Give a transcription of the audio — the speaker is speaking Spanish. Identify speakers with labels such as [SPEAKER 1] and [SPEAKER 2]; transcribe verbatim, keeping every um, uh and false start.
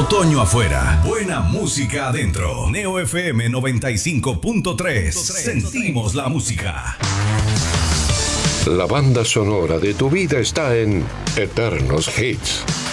[SPEAKER 1] Otoño afuera, buena música adentro. Neo F M noventa y cinco punto tres. Sentimos la música.
[SPEAKER 2] La banda sonora de tu vida está en Eternos Hits.